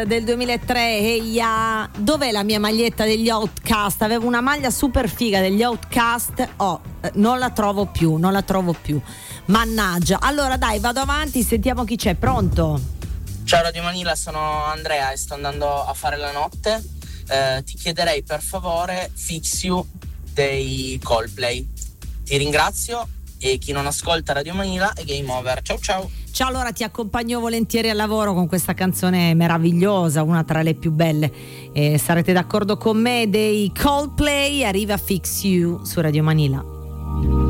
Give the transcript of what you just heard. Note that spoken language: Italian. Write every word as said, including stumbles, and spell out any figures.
del duemilatré. Hey ya, dov'è la mia maglietta degli Outcast? Avevo una maglia super figa degli Outcast. Oh, non la trovo più, non la trovo più. Mannaggia. Allora dai, vado avanti, sentiamo chi c'è. Pronto? Ciao Radio Manila, sono Andrea e sto andando a fare la notte. Eh, ti chiederei per favore Fix You dei Coldplay. Ti ringrazio e chi non ascolta Radio Manila è Game Over. Ciao ciao. Ciao, allora ti accompagno volentieri al lavoro con questa canzone meravigliosa, una tra le più belle. Eh, sarete d'accordo con me, dei Coldplay, arriva Fix You su Radio Manila.